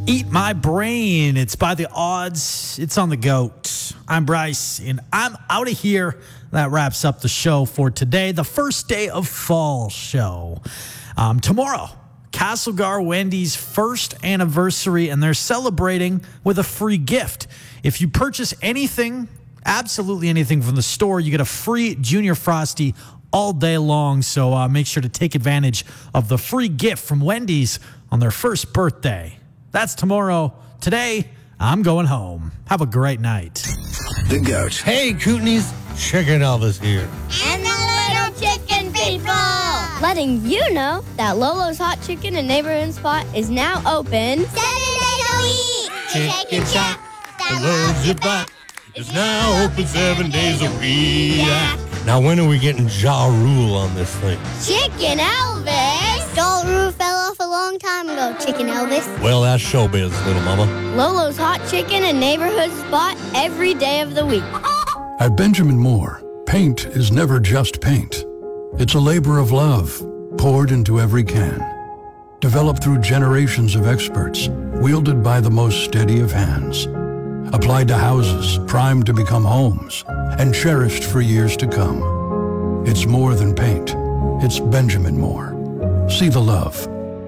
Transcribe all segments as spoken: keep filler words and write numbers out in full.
Eat My Brain. It's by The Odds. It's on the GOAT. I'm Bryce, and I'm out of here. That wraps up the show for today, the first day of fall show. Um, tomorrow, Castlegar Wendy's first anniversary, and they're celebrating with a free gift. If you purchase anything, absolutely anything from the store, you get a free Junior Frosty all day long. So uh, make sure to take advantage of the free gift from Wendy's on their first birthday. That's tomorrow. Today, I'm going home. Have a great night. The GOAT. Hey, Kootenays. Chicken Elvis here. And the little chicken people. Letting you know that Lolo's Hot Chicken and Neighborhood Spot is now open seven days a week. Chicken Shack that loves you back is now open seven days a week. Now, when are we getting Ja Rule on this thing? Chicken Elvis. Ja Rule fell off a long time ago, Chicken Elvis. Well, that's showbiz, little mama. Lolo's Hot Chicken and Neighborhood Spot every day of the week. At Benjamin Moore, paint is never just paint. It's a labor of love poured into every can. Developed through generations of experts, wielded by the most steady of hands. Applied to houses, primed to become homes, and cherished for years to come. It's more than paint. It's Benjamin Moore. See the love.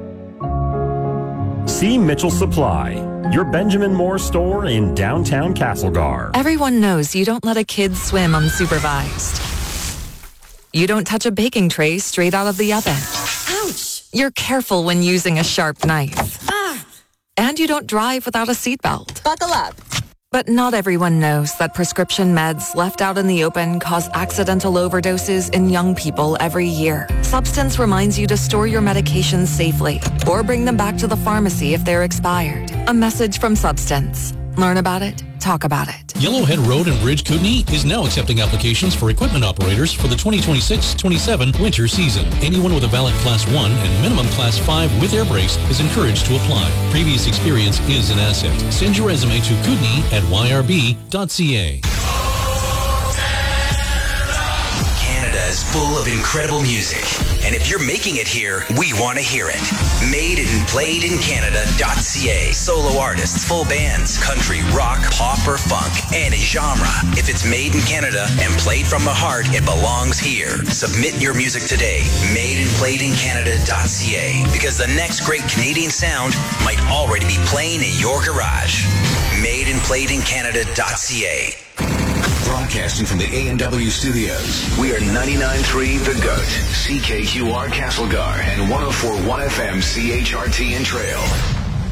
See Mitchell Supply, your Benjamin Moore store in downtown Castlegar. Everyone knows you don't let a kid swim unsupervised. You don't touch a baking tray straight out of the oven. Ouch! You're careful when using a sharp knife. Ah! And you don't drive without a seatbelt. Buckle up. But not everyone knows that prescription meds left out in the open cause accidental overdoses in young people every year. Substance reminds you to store your medications safely or bring them back to the pharmacy if they're expired. A message from Substance. Learn about it. Talk about it. Yellowhead Road and Bridge Kootenai is now accepting applications for equipment operators for the twenty twenty-six twenty-seven winter season. Anyone with a valid Class one and minimum Class five with air brakes is encouraged to apply. Previous experience is an asset. Send your resume to Kootenai at y r b dot c a. Canada is full of incredible music. And if you're making it here, we want to hear it. Made and played in Canada dot c a. Solo artists, full bands, country, rock, pop, or funk, any genre. If it's made in Canada and played from the heart, it belongs here. Submit your music today. Made and played in Canada dot c a. Because the next great Canadian sound might already be playing in your garage. Made and played in Canada dot c a. Broadcasting from the A and W studios, we are ninety-nine point three The GOAT, C K Q R Castlegar, and one oh four point one F M C H R T and Trail.